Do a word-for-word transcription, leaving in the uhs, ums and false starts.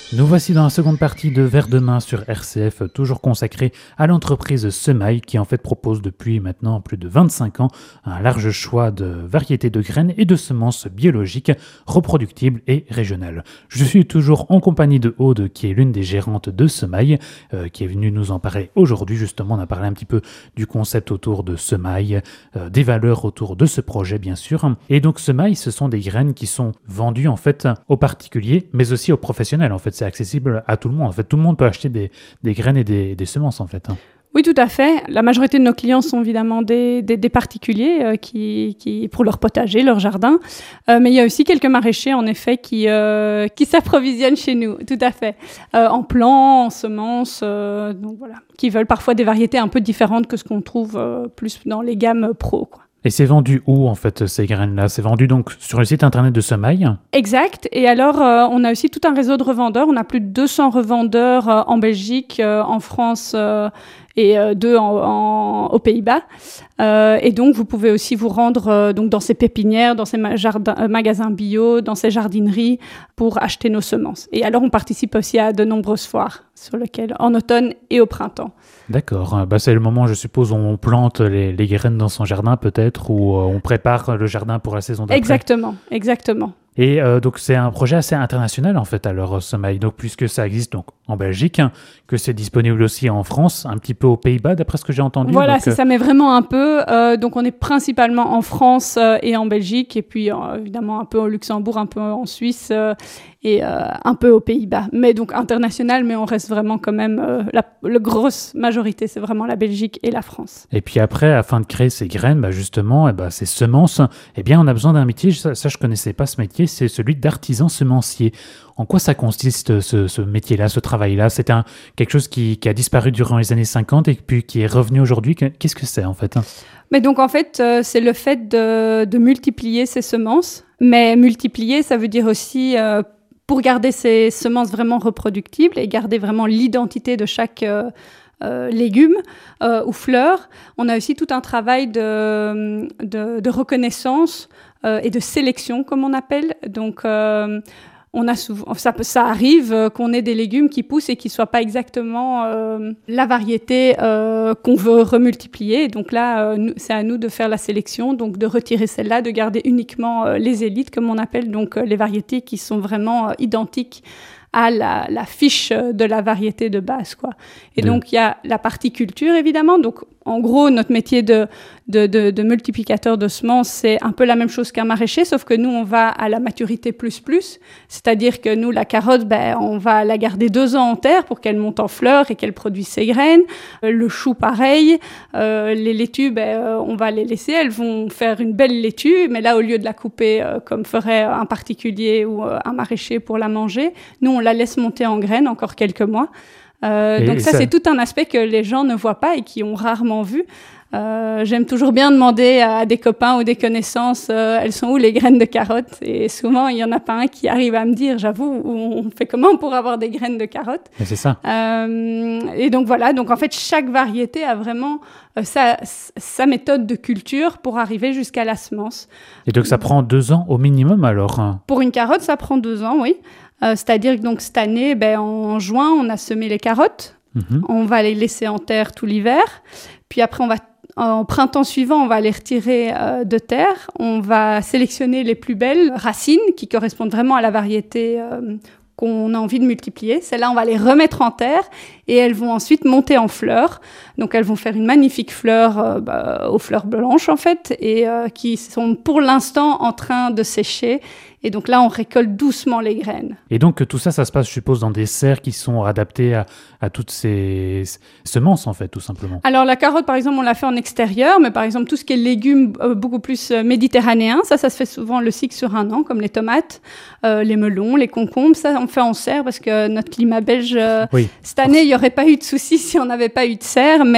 Nous voici dans la seconde partie de Vers de main sur R C F, toujours consacrée à l'entreprise Semaille qui en fait propose depuis maintenant plus de vingt-cinq ans un large choix de variétés de graines et de semences biologiques, reproductibles et régionales. Je suis toujours en compagnie de Aude qui est l'une des gérantes de Semaille, euh, qui est venue nous en parler aujourd'hui. Justement, on a parlé un petit peu du concept autour de Semaille, euh, des valeurs autour de ce projet bien sûr. Et donc Semaille, ce sont des graines qui sont vendues en fait aux particuliers mais aussi aux professionnels en fait. C'est accessible à tout le monde. En fait, tout le monde peut acheter des, des graines et des, des semences, en fait. Oui, tout à fait. La majorité de nos clients sont évidemment des, des, des particuliers euh, qui, qui, pour leur potager, leur jardin. Euh, mais il y a aussi quelques maraîchers, en effet, qui, euh, qui s'approvisionnent chez nous, tout à fait. Euh, en plants, en semences, euh, donc voilà, qui veulent parfois des variétés un peu différentes que ce qu'on trouve euh, plus dans les gammes pro, quoi. Et c'est vendu où, en fait, ces graines-là? C'est vendu donc sur le site internet de Semaille? Exact. Et alors, euh, on a aussi tout un réseau de revendeurs. On a plus de deux cents revendeurs euh, en Belgique, euh, en France euh, et euh, deux en, en, aux Pays-Bas. Euh, et donc, vous pouvez aussi vous rendre euh, donc dans ces pépinières, dans ces ma- jardins, euh, magasins bio, dans ces jardineries pour acheter nos semences. Et alors, on participe aussi à de nombreuses foires sur lesquelles, en automne et au printemps. D'accord. Bah, c'est le moment, je suppose, où on plante les, les graines dans son jardin, peut-être, ou euh, on prépare le jardin pour la saison d'après. Exactement, exactement. Et euh, donc, c'est un projet assez international, en fait, alors, Semaille. Donc, puisque ça existe donc, en Belgique, hein, que c'est disponible aussi en France, un petit peu aux Pays-Bas, d'après ce que j'ai entendu. Voilà, donc, c'est euh... ça, mais vraiment un peu. Euh, donc, on est principalement en France euh, et en Belgique, et puis, euh, évidemment, un peu au Luxembourg, un peu en Suisse, euh, et euh, un peu aux Pays-Bas. Mais donc, international, mais on reste vraiment quand même... Euh, la, la grosse majorité, c'est vraiment la Belgique et la France. Et puis après, afin de créer ces graines, bah justement, et bah ces semences, eh bien, on a besoin d'un métier, ça, ça je ne connaissais pas ce métier, c'est celui d'artisan semencier. En quoi ça consiste, ce, ce métier-là, ce travail-là? C'est un, quelque chose qui, qui a disparu durant les années cinquante et puis qui est revenu aujourd'hui. Qu'est-ce que c'est, en fait? Mais donc, en fait, euh, c'est le fait de, de multiplier ces semences. Mais multiplier, ça veut dire aussi... Euh, pour garder ces semences vraiment reproductibles et garder vraiment l'identité de chaque euh, euh, légume euh, ou fleur, on a aussi tout un travail de, de, de reconnaissance euh, et de sélection, comme on appelle. Donc, euh, on a souvent, ça, ça arrive euh, qu'on ait des légumes qui poussent et qui ne soient pas exactement euh, la variété euh, qu'on veut remultiplier. Donc là, euh, nous, c'est à nous de faire la sélection, donc de retirer celle-là, de garder uniquement euh, les élites, comme on appelle, donc euh, les variétés qui sont vraiment euh, identiques à la, la fiche de la variété de base, quoi. Et oui. Donc, il y a la partie culture, évidemment. Donc, en gros, notre métier de, de, de, de multiplicateur de semences, c'est un peu la même chose qu'un maraîcher, sauf que nous, on va à la maturité plus plus. C'est-à-dire que nous, la carotte, ben, on va la garder deux ans en terre pour qu'elle monte en fleurs et qu'elle produise ses graines. Euh, le chou, pareil. Euh, les laitues, ben, euh, on va les laisser. Elles vont faire une belle laitue, mais là, au lieu de la couper euh, comme ferait un particulier ou euh, un maraîcher pour la manger, nous, on la laisse monter en graines encore quelques mois. Euh, donc ça, ça, c'est tout un aspect que les gens ne voient pas et qui ont rarement vu. Euh, j'aime toujours bien demander à des copains ou des connaissances, euh, elles sont où les graines de carottes? Et souvent, il n'y en a pas un qui arrive à me dire, j'avoue, on fait comment pour avoir des graines de carottes? Mais c'est ça. Euh, et donc voilà, donc en fait, chaque variété a vraiment euh, sa, sa méthode de culture pour arriver jusqu'à la semence. Et donc ça prend deux ans au minimum alors? Pour une carotte, ça prend deux ans, oui. Euh, c'est-à-dire que donc, cette année, ben, en juin, on a semé les carottes. Mmh. On va les laisser en terre tout l'hiver. Puis après, on va, en printemps suivant, on va les retirer euh, de terre. On va sélectionner les plus belles racines qui correspondent vraiment à la variété euh, qu'on a envie de multiplier. Celles-là, on va les remettre en terre et elles vont ensuite monter en fleurs. Donc, elles vont faire une magnifique fleur euh, bah, aux fleurs blanches, en fait, et euh, qui sont pour l'instant en train de sécher. Et donc là, on récolte doucement les graines. Et donc, tout ça, ça se passe, je suppose, dans des serres qui sont adaptées à, à toutes ces semences, en fait, tout simplement. Alors, la carotte, par exemple, on l'a fait en extérieur, mais par exemple, tout ce qui est légumes euh, beaucoup plus euh, méditerranéens, ça, ça se fait souvent le cycle sur un an, comme les tomates, euh, les melons, les concombres, ça, on fait en serre parce que notre climat belge, euh, oui, cette année, il n'y aurait pas eu de souci si on n'avait pas eu de serre, mais